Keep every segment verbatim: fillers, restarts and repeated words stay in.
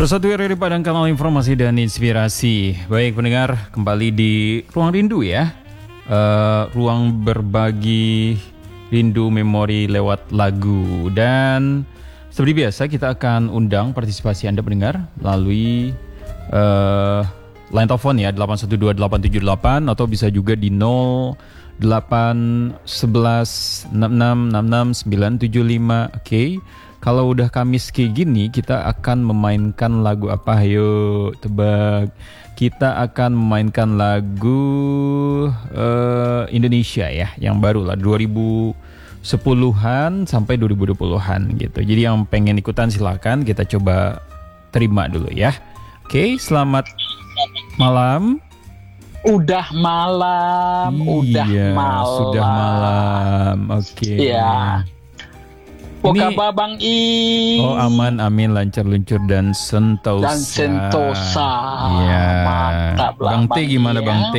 seratus satu R R I Padang, kanal informasi dan inspirasi. Baik pendengar, kembali di Ruang Rindu ya. Uh, ruang berbagi rindu memori lewat lagu. Dan seperti biasa kita akan undang partisipasi Anda pendengar melalui uh, line telepon ya delapan satu dua delapan tujuh delapan atau bisa juga di nol delapan sebelas enam enam enam enam sembilan tujuh lima. Oke. Okay. Kalau udah Kamis kayak gini, kita akan memainkan lagu apa? Ayo tebak. Kita akan memainkan lagu uh, Indonesia ya, yang baru lah, dua ribu sepuluhan sampai dua ribu dua puluhan gitu. Jadi yang pengen ikutan silakan, kita coba terima dulu ya. Oke, selamat malam. Udah malam, udah iya, malam. Sudah malam. Oke. Iya. Apa kabar Bang I? Oh aman, amin, lancar luncur dan sentosa. Dan sentosa. Iya. Mantap lah Bang T gimana ya? Bang T?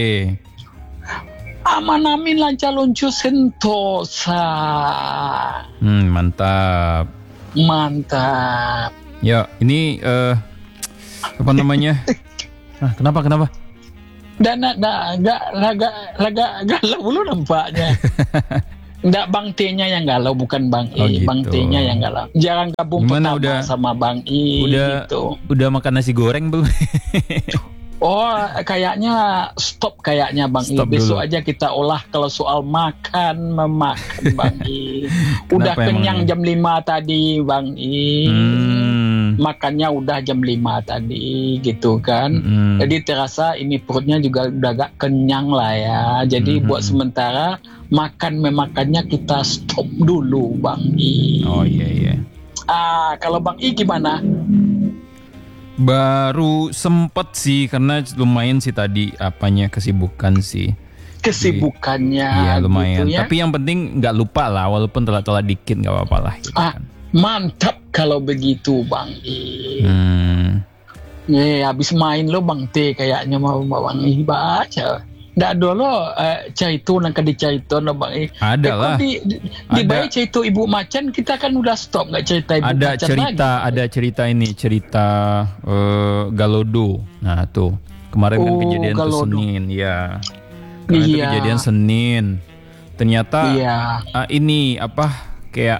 Aman, amin, lancar luncur sentosa. Hmm, mantap. Mantap. Ya, ini uh, apa namanya? ah, kenapa kenapa? Dan agak agak laga laga galau dulu nampaknya. Nggak, Bang T-nya yang galau, bukan Bang I. Oh, gitu. Bang T-nya yang galau. Jarang gabung Gimana, pertama udah, sama Bang I. Udah, gitu. Udah makan nasi goreng belum? Oh, kayaknya stop kayaknya Bang Stop I. Besok dulu. aja kita olah kalau soal makan memakan Bang I. Udah kenyang emangnya? jam lima tadi Bang I. Hmm. Makannya udah jam lima tadi gitu kan. Hmm. Jadi terasa ini perutnya juga udah agak kenyang lah ya. Jadi Hmm. buat sementara makan memakannya kita stop dulu Bang I. Oh iya iya. Ah, kalau Bang I gimana? Baru sempet sih, karena lumayan sih tadi apanya kesibukan sih. Kesibukannya. Iya lumayan. Gitu ya? Tapi yang penting nggak lupa lah, walaupun telat-telat dikit nggak apa-apa lah. Gitu Ah, kan. mantap kalau begitu Bang I. Hmm. Eh, habis main lo Bang T kayaknya mau Bang I baca. Nggak ada lo eh, cerita nang kadi cerita lo Bang I. Ada Eh, lah. Di, di, di Ada. baik cerita Ibu Macan kita kan udah stop nggak cerita Ibu Ada Macan cerita, lagi. ada cerita ini, cerita uh, Galodo. Nah tuh kemarin kan Oh, kejadian tuh Galodo. Senin, ya. Kemarin tuh Iya. kejadian Senin. Ternyata Iya. uh, ini apa kayak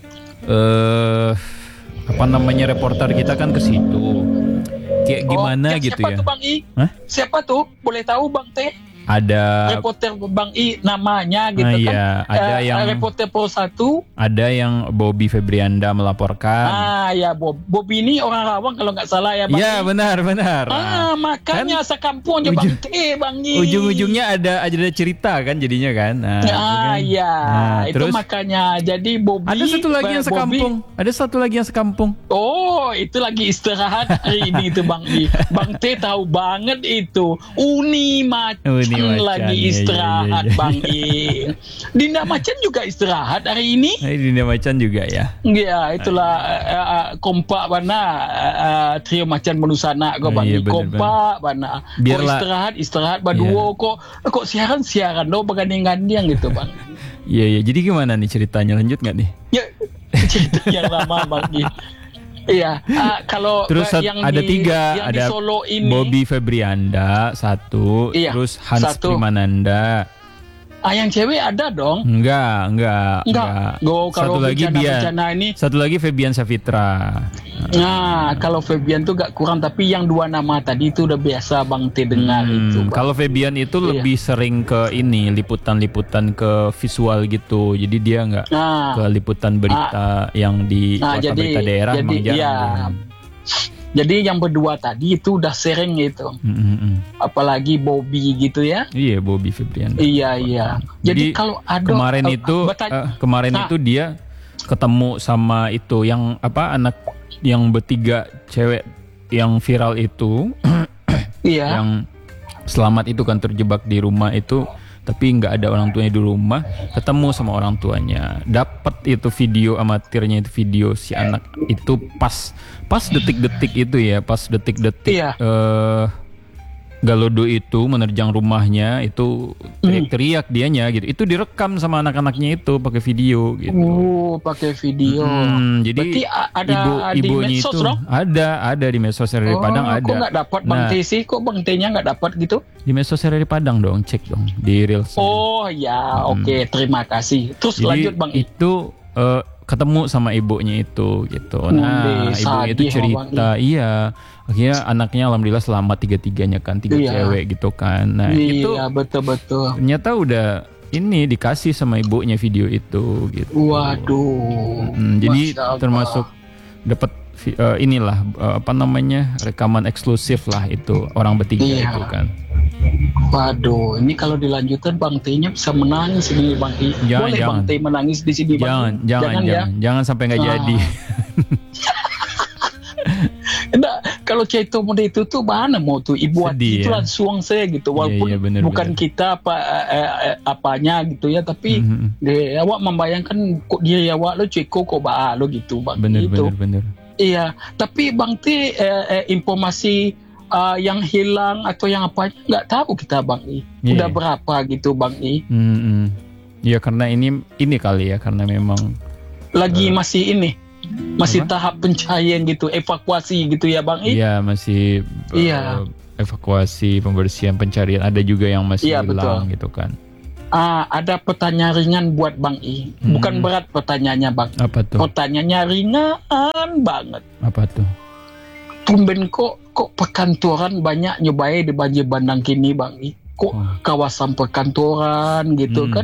eh apa namanya reporter kita kan ke situ. Kayak gimana Oh, gitu siapa ya? tuh Bang I? Hah? Siapa tuh? Boleh tahu Bang T? Ada Reporter Bang I namanya gitu Ah, kan. iya, ada Eh, yang- reporter Pro satu. ada yang Bobby Febrianda melaporkan. Ah ya Bob. Bob ini orang Rawang kalau nggak salah ya Bang Iya I. benar benar. Ah, makanya sekampung aja ujung- Bang T, Bang I. Ujung-ujungnya ada ada cerita kan jadinya kan. Nah, itu Ah, kan. iya. Nah, itu terus makanya. Jadi Bobby. ada satu lagi yang Bobby- sekampung. Ada satu lagi yang sekampung. Oh, itu lagi istirahat hari ini itu Bang I. Bang T tahu banget itu. Uni Macan, Uni Macan, lagi iya, iya, istirahat iya, iya. Bang I. Dinda Macan juga istirahat hari ini. Nah, Dinda Macan juga ya. Ya, itulah uh, uh, kompak bana uh, trio Macan Menusana kok Bang Ah, iya, I. bener, Kompak bana. Kok Biarlah- istirahat istirahat berdua kok kok siaran siaran do beganding-gandian gitu Bang. Iya iya. Jadi gimana nih ceritanya, lanjut nggak nih? Ya, cerita yang lama Bang I. Iya, ah, kalau Terus eh, sat- yang ada di, tiga, yang ada di Solo ini, Bobby Febrianda satu, Iya, terus Hans satu. Primananda. ah yang cewek ada dong. Enggak, enggak, Enggak. Go, kalau Satu lagi dia. bencana-bencana ini. Satu lagi Febian Savitra. Nah, kalau Febian tuh gak kurang, tapi yang dua nama tadi itu udah biasa Bang T dengar Hmm, itu. Bang. kalau Febian itu Iya. lebih sering ke ini liputan-liputan ke visual gitu. Jadi dia enggak Nah, ke liputan berita yang di nah kota jadi, berita daerah jadi emang jarang. ya, jadi yang berdua tadi itu udah sering gitu. Hmm, hmm, hmm. Apalagi Bobby gitu ya. Iya, Bobby Febrianda. Iya iya. Jadi, Jadi, kalau ada Kemarin eh, itu bertanya- eh, kemarin Nah. itu dia ketemu sama itu yang apa anak yang bertiga cewek yang viral itu iya. yang selamat itu kan terjebak di rumah itu tapi nggak ada orang tuanya di rumah, ketemu sama orang tuanya, dapat itu video amatirnya, itu video si anak itu pas pas detik-detik itu ya, pas detik-detik Iya. eh Galodo itu menerjang rumahnya, itu teriak-teriak dianya gitu. Itu direkam sama anak-anaknya itu pakai video gitu. Oh, pakai video. Hmm, jadi Berarti a- ada ibu di ibunya medsos itu dong? ada ada di medsos R R I Oh, Padang ada. kok nggak dapat Bang Nah, T sih? Kok Bang T-nya nggak dapat gitu? di medsos R R I Padang dong, cek dong di Reels. Oh ya, Hmm. oke, terima kasih. Terus Jadi lanjut Bang I. itu eh, ketemu sama ibunya itu gitu. Nah, Wih, ibunya itu sadih, cerita, iya. Akhirnya anaknya alhamdulillah selamat tiga-tiganya kan, tiga Iya. cewek gitu kan. Nah, itu Iya, betul-betul. ternyata udah ini dikasih sama ibunya video itu gitu. Waduh. Hmm, jadi Masya Allah. termasuk dapat vi- eh, inilah eh, apa namanya rekaman eksklusif lah itu orang bertiga Iya. itu kan. Waduh, ini kalau dilanjutkan Bang T-nya bisa menangis ini Bang I. Jangan, Boleh jangan. Bang T menangis di sini Bang Jangan, I? jangan, jangan, ya. jangan sampai nggak Ah. jadi. Enggak, kalau cerita mode itu tuh mana mau tuh ibu Sedih, hati itu ya. langsung saya gitu walaupun iya, bener, bukan bener. kita apa eh, eh, apanya gitu ya tapi Mhm. dia, awak membayangkan kok dia ya awak lo ceko kok ba lo gitu Bang Bener, itu. bener, bener. Iya, tapi Bang T eh, eh, informasi eh, yang hilang atau yang apa nggak tahu kita Bang I. Iya. Udah berapa gitu Bang I? Hmm, ya karena ini ini kali ya karena memang Lagi Eh. masih ini. Masih Apa? tahap pencarian gitu, evakuasi gitu ya Bang I. iya masih eh, Iya. evakuasi, pembersihan, pencarian. Ada juga yang masih Iya, hilang betul. gitu kan. Ah, ada pertanyaan ringan buat Bang I. Bukan Hmm. berat pertanyaannya Bang. Apa tuh? Pertanyaannya ringan banget. Apa tuh? Tumben kok kok perkantoran banyak nyobain di banjir bandang kini Bang I. Kok Oh. kawasan perkantoran gitu Hmm. kan.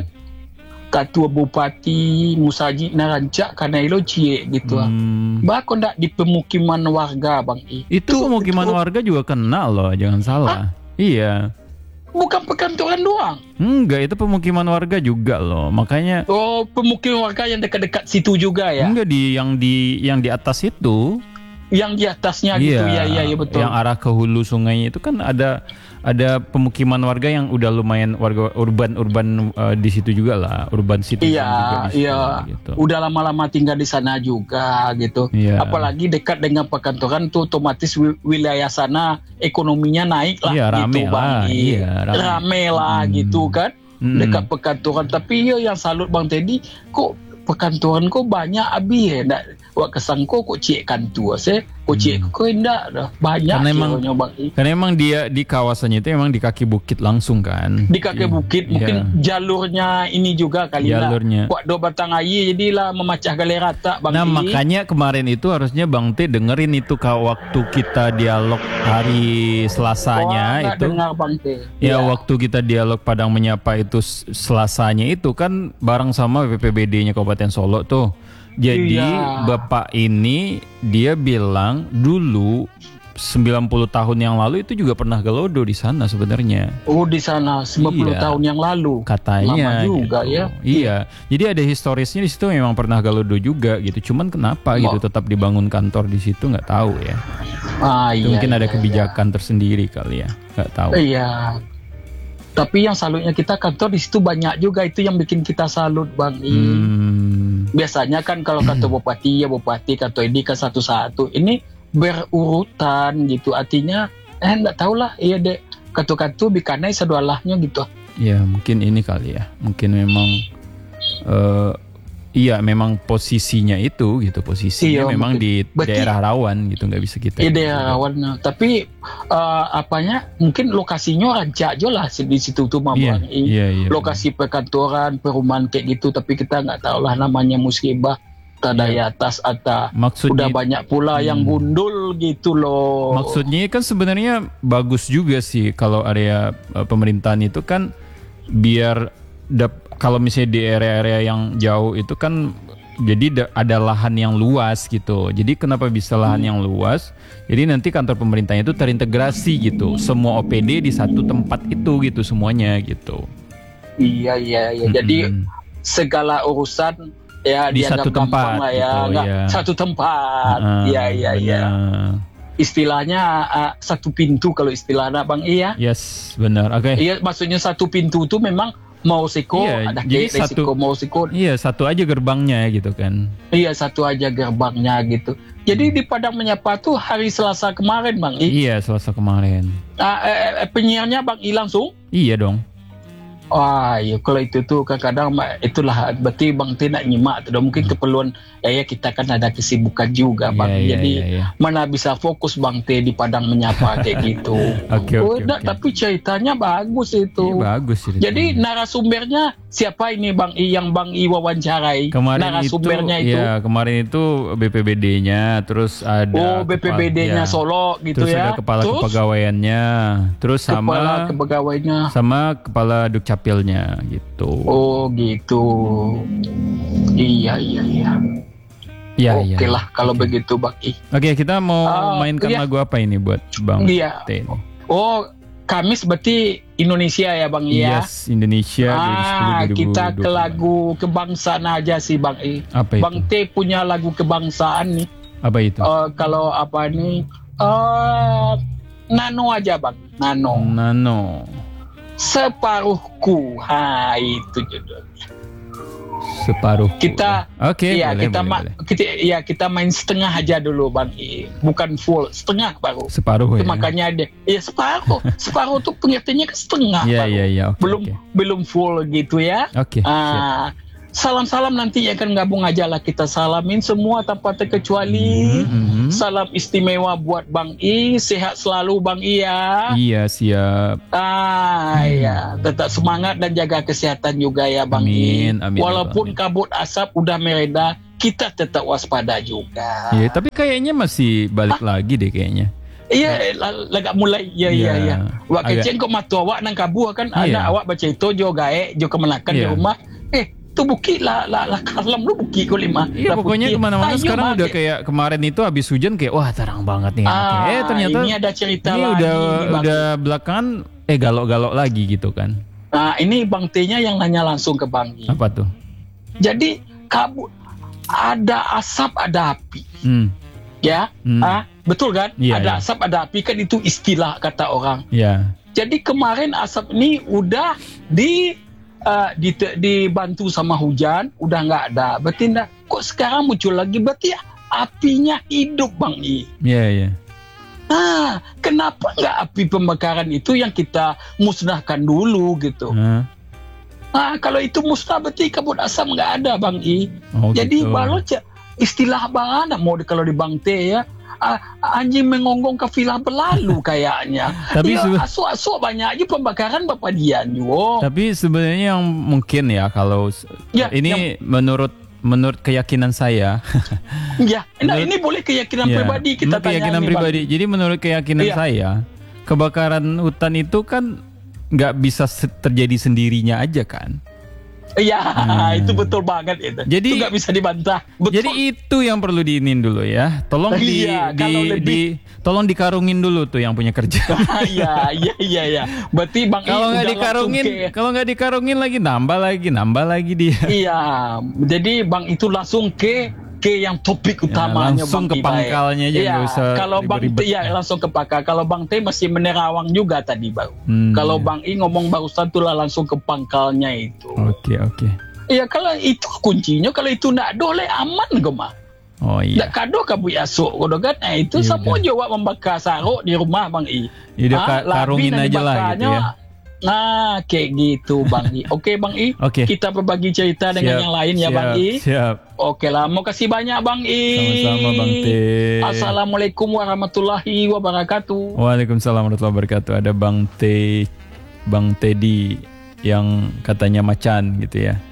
Ketua Bupati Musaji Narancak karena ilo cie gitu. ah. Hmm. Bahkan ndak di pemukiman warga Bang I. Itu pemukiman itu warga juga kena loh, jangan salah. Iya. bukan perkantoran doang. Enggak, itu pemukiman warga juga loh. Makanya Oh, pemukiman warga yang dekat-dekat situ juga ya. enggak di yang di yang di atas itu. Yang di atasnya gitu ya, iya, iya betul. Yang arah ke hulu sungainya itu kan ada ada pemukiman warga yang udah lumayan warga urban-urban eh, di situ juga lah, urban city Iya, juga di situ, iya. gitu. Udah lama-lama tinggal di sana juga gitu. Iya. Apalagi dekat dengan perkantoran tuh otomatis wi- wilayah sana ekonominya naik lah Iya, gitu rame Bang. lah, I. iya, rame. Rame lah Hmm. gitu kan. Hmm. Dekat perkantoran. Tapi ya yang salut Bang Teddy kok perkantoran kok banyak abi ya. Ndak wak kesangko kok cik kantor saya. Kok cik Hmm. kok enggak dah. Banyak Karena emang- kiranya, Bang I. Karena emang dia di kawasannya itu emang di kaki bukit langsung kan. Di kaki Iya. bukit mungkin Iya. jalurnya ini juga kali lah. Jalurnya. Kuat do batang air jadilah memecah galeri rata Bang Nah I. makanya kemarin itu harusnya Bang T dengerin itu kalau waktu kita dialog hari Selasanya Wah, nggak itu. dengar Bang T. Ya Iya. waktu kita dialog Padang Menyapa itu s- Selasanya itu kan bareng sama B P B D-nya Kabupaten Solo tuh. Jadi Iya. Bapak ini dia bilang dulu sembilan puluh tahun yang lalu itu juga pernah galodo di sana sebenarnya. Oh di sana sembilan puluh Iya. tahun yang lalu. Katanya Lama juga gitu. ya. Iya. Jadi ada historisnya di situ memang pernah galodo juga gitu. Cuman kenapa Mau- gitu tetap dibangun kantor di situ nggak tahu ya. Ah, Itu iya, mungkin ada iya, kebijakan tersendiri kali ya. Nggak tahu. Iya. Tapi yang salutnya kita kantor di situ banyak juga itu yang bikin kita salut Bang I. Hmm. Biasanya kan kalau kantor bupati ya bupati kantor ini kan satu-satu. Ini berurutan gitu. Artinya eh enggak tahu lah iya dek kantor-kantor bikanai sedualahnya gitu. Ya mungkin ini kali ya. Mungkin memang eh iya memang posisinya itu gitu. Posisinya Iya, memang mungkin. di Berarti- daerah rawan gitu nggak bisa kita. Ide awalnya. Tapi eh, apanya mungkin lokasinya rancak aja lah di situ tuh Bang Iya, I. iya, iya. Lokasi perkantoran, perumahan kayak gitu, tapi kita nggak tahu lah namanya musibah tadaya atas atau Maksudnya udah banyak pula yang Hmm. gundul gitu loh. Maksudnya kan sebenarnya bagus juga sih kalau area eh, pemerintahan itu kan biar dap- kalau misalnya di area-area yang jauh itu kan jadi da- ada lahan yang luas gitu. Jadi kenapa bisa lahan yang luas? Jadi nanti kantor pemerintahnya itu terintegrasi gitu. Semua O P D di satu tempat itu gitu semuanya gitu. Iya iya iya. Jadi Mm-mm. segala urusan ya Di dianggap satu gampang tempat lah ya, gitu, nggak, ya. satu tempat. Ah, Iya iya iya. benar. Istilahnya ah, satu pintu kalau istilahnya Bang Iya. Yes, benar. Oke. Iya maksudnya satu pintu itu memang mau siko Iya, ada jadi resiko satu- mau siko Iya, satu aja gerbangnya gitu kan. iya satu aja gerbangnya gitu. Jadi di Padang Menyapa tuh hari Selasa kemarin Bang I. Iya, Selasa kemarin. Ah, eh, eh, penyiarnya Bang I langsung? Iya dong. Wah, ya kalau itu tuh kadang-kadang ma- itulah berarti Bang T nak nyimak tuh. Mungkin keperluan ya, ya kita kan ada kesibukan juga Bang. Iya, iya, Jadi iya, iya. mana bisa fokus Bang T di Padang Menyapa kayak gitu. Oke, Oh, oke, enggak, oke. tapi ceritanya bagus itu. Iya, bagus ceritanya. Jadi narasumbernya siapa ini Bang I yang Bang I wawancarai? Kemarin narasumbernya itu, itu. ya kemarin itu B P B D-nya, terus ada Oh, B P B D-nya kepala- ya. Solo gitu terus ya. ada kepala Terus kepegawaiannya, terus sama kepala kepegawaiannya. sama kepala Dukcapilnya gitu. Oh, gitu. Iya, iya, iya. Iya, Oke iya. lah kalau Oke. begitu Bang I. Oke, kita mau Ah, mainkan iya. lagu apa ini buat Bang Iya. T ini? Oh, Kamis berarti Indonesia ya Bang I ya. Yes, Indonesia Ah, dua ribu sepuluh kita ke dua ribu dua puluh. lagu kebangsaan aja sih Bang I. Apa itu? Bang T punya lagu kebangsaan nih. Apa itu? Eh, kalau apa nih? Eh, Nano aja Bang. Nano. Nano. Separuhku. Ha, itu judul. Separuh. Kita Oke, Iya, boleh, kita boleh, ma- boleh. kita iya kita main setengah aja dulu Bang I. Bukan full, setengah baru. Separuh Itu ya. makanya ada. Iya, separuh. Separuh tuh pengertiannya kan setengah Iya, baru. iya, iya. Oke, belum oke. belum full gitu ya. Oke, siap. Ah, salam-salam nanti yang akan gabung aja lah kita salamin semua tanpa terkecuali. Mhm, mhm. Salam istimewa buat Bang I, sehat selalu Bang I ya. Iya, siap. Ah ya, tetap semangat dan jaga kesehatan juga ya Bang I. Amin, amin, Walaupun amin. kabut asap udah mereda, kita tetap waspada juga. Iya, tapi kayaknya masih balik lagi deh kayaknya. Iya, la- lagak mulai. Ya, ya, Iya. ya. Wak Agak- kecil kok matu awak nang kabur kan Iya. ada awak baca itu jo gae jo kemanakan di Iya. rumah. Eh, tu buki lah lah lah kalam lu buki ko lima. Iya, Lah pokoknya buki. kemana-mana Ayo, sekarang Mak. udah kayak kemarin itu habis hujan kayak wah terang banget nih. Ah, eh ternyata ini ada cerita ini lagi udah nih, Bang. udah belakangan eh galok-galok lagi gitu kan. Nah, ini Bang T-nya yang nanya langsung ke Bang I. Apa tuh? Jadi kabut ada asap ada api. Hmm. Ya, Hmm. ah, betul kan? Iya, ada iya. asap ada api kan itu istilah kata orang. Ya. Jadi kemarin asap ini udah di uh, di dibantu sama hujan, udah nggak ada. Berarti nggak, kok sekarang muncul lagi? Berarti apinya hidup Bang I. Iya, iya. Nah, kenapa nggak api pembakaran itu yang kita musnahkan dulu gitu? Hah? Nah, kalau itu musnah berarti kabut asap nggak ada Bang I. Oh, Jadi gitu. baru ce- istilah mana mau di- kalau di Bang T ya, ah, anjing mengonggong kafilah berlalu kayaknya. Tapi ya, sebe- asu-asu banyak aja pembakaran Bapak Dian yo. Tapi sebenarnya yang mungkin ya kalau s- Ya, ini menurut menurut keyakinan saya. Ya, nah Menurut- ini boleh keyakinan Ya, pribadi kita menurut tanya keyakinan nih, Bang. pribadi. Jadi menurut keyakinan Iya. saya, kebakaran hutan itu kan nggak bisa se- terjadi sendirinya aja kan. Iya, Hmm. itu betul banget itu. Jadi- itu nggak bisa dibantah. Betul. Jadi itu yang perlu diinin dulu ya. Tolong di, Iya, di, kalau lebih- di- tolong dikarungin dulu tuh yang punya kerja. Iya, iya, iya, iya. Berarti Bang I Kalau nggak udah dikarungin, langsung ke- kalau nggak dikarungin lagi nambah lagi, nambah lagi dia. Iya, jadi Bang itu langsung ke ke yang topik utamanya langsung Bang ke T, baik. pangkalnya aja, Iya, nggak usah kalau Bang T ribet-ribet. ya langsung ke pangkal. Kalau Bang T masih menerawang juga tadi baru. Hmm, Kalau iya. Bang I ngomong barusan tuh lah langsung ke pangkalnya itu. Oke, oke. Iya, kalau itu kuncinya, kalau itu nak boleh aman kok mah. Oh iya. Ndak kado kabu yasuk kodo kan. Nah, itu Iya, semua udah. jawab membakar saruk di rumah Bang I. Ya udah, Ah, ka- labi karungin nanti aja lah gitu bakarnya. ya. Nah, kayak gitu Bang I. Oke Bang I. Oke. Kita berbagi cerita dengan Siap, yang lain ya siap, Bang I. Siap. Oke lah, mau kasih banyak Bang I. Sama-sama Bang T. Assalamualaikum warahmatullahi wabarakatuh. Waalaikumsalam warahmatullahi wabarakatuh. Ada Bang T, Bang Teddy yang katanya macan gitu ya.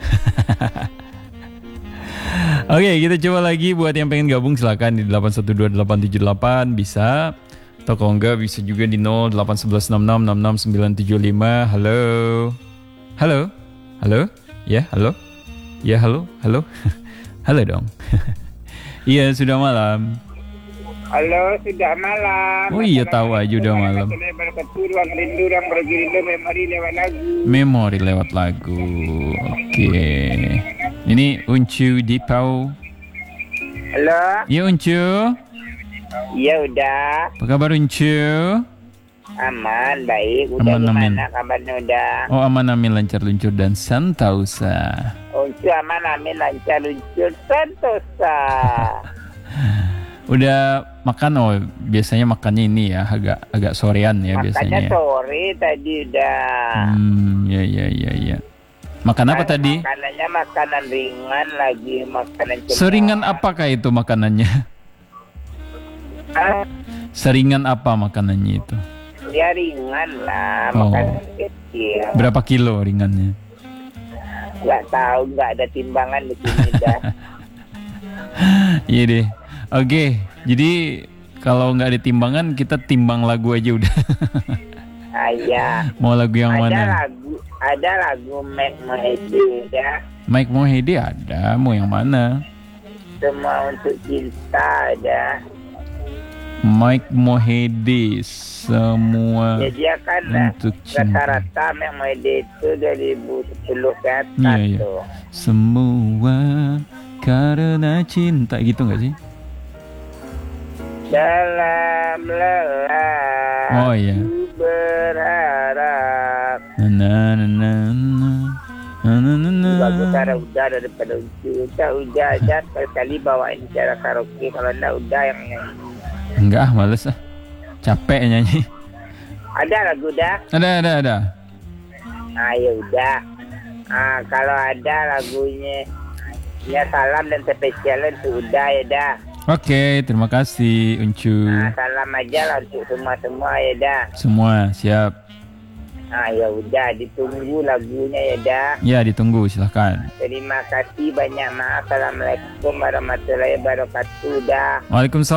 Oke, kita coba lagi buat yang pengen gabung silakan di delapan satu dua delapan tujuh delapan bisa. Atau kalau enggak bisa juga di nol delapan satu satu enam enam enam enam sembilan tujuh lima. Halo. Halo. Halo. Ya, halo. Ya, halo. Halo. Halo dong. Iya, sudah malam. Halo, sudah malam. Oh iya, tahu aja udah malam. Ruang rindu, ruang bergerindu, memori lewat lagu. Memori lewat lagu. Oke. Ini Uncu Dipau. Halo, Ya Uncu. iya udah. Apa kabar Uncu? Aman, baik. Udah Aman, amin. gimana kabarnya udah? Oh aman amin lancar luncur dan santausa. Uncu aman, amin, lancar, luncur, santosa. Udah makan? Oh, biasanya makannya ini ya, agak agak sorean ya Makanya biasanya. Ya. sore tadi udah. Hmm, ya ya ya ya. Makan apa Karena tadi? Makanannya makanan ringan lagi, makanan cemil. Seringan apakah itu makanannya? Ah, Seringan apa makanannya itu? ya ringan lah, Oh. makanan kecil. Berapa kilo ringannya? Nggak tahu, nggak ada timbangan di sini dah. Iya deh. Oke, jadi kalau nggak ada timbangan kita timbang lagu aja udah. Ayah. Mau lagu yang Ada mana? lagu, ada lagu Mike Mohede ya. Mike Mohede ada, mau yang mana? Semua untuk cinta ada. Mike Mohede semua Ya dia kan eh, untuk cinta. rata-rata Mike Mohede itu dua ribu sepuluh ke atas Iya, iya. tuh. Semua karena cinta gitu nggak sih? Dalam lelah Oh iya. ku berharap. Na na na na na na na na na. Bagus cara udah daripada udah udah udah aja sekali bawain cara karaoke, kalau enggak udah yang nyanyi. Enggak, ah, males ah. Capek nyanyi. Ada lagu dah. Ada ada ada. Ah ya udah. Ah kalau ada lagunya ya salam dan spesial itu udah ya dah. Oke, terima kasih Uncu. Nah, salam aja lah untuk semua-semua ya dah. Semua siap. Ah ya udah, ditunggu lagunya ya dah. Ya, ditunggu silahkan. Terima kasih banyak, maaf. Assalamualaikum warahmatullahi wabarakatuh dah. Waalaikumsalam.